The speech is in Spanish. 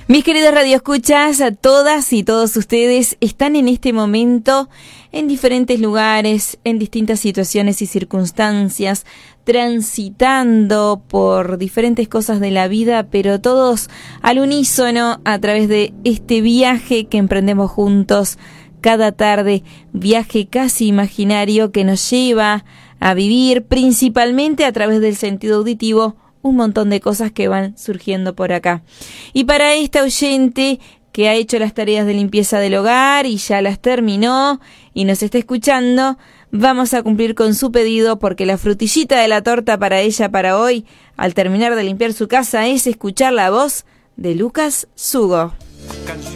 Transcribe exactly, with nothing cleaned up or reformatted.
Mis queridos radioescuchas, a todas y todos ustedes están en este momento en diferentes lugares, en distintas situaciones y circunstancias, transitando por diferentes cosas de la vida, pero todos al unísono a través de este viaje que emprendemos juntos cada tarde, viaje casi imaginario que nos lleva a vivir principalmente a través del sentido auditivo un montón de cosas que van surgiendo por acá. Y para esta oyente que ha hecho las tareas de limpieza del hogar y ya las terminó y nos está escuchando, vamos a cumplir con su pedido porque la frutillita de la torta para ella para hoy, al terminar de limpiar su casa, es escuchar la voz de Lucas Sugo.